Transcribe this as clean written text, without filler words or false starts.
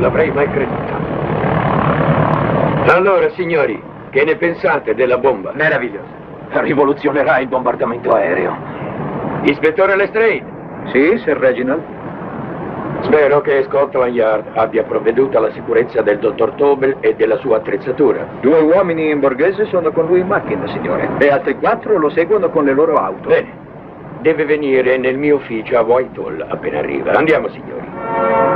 l'avrei mai creduto. Allora, signori, che ne pensate della bomba? Meraviglioso. Rivoluzionerà il bombardamento aereo. Ispettore Lestrade, Sì, Sir Reginald? spero che Scotland Yard abbia provveduto alla sicurezza del dottor Tobel e della sua attrezzatura. 2 uomini in borghese sono con lui in macchina, signore. E altri 4 lo seguono con le loro auto. Bene, deve venire nel mio ufficio a Whitehall appena arriva. Andiamo, signori.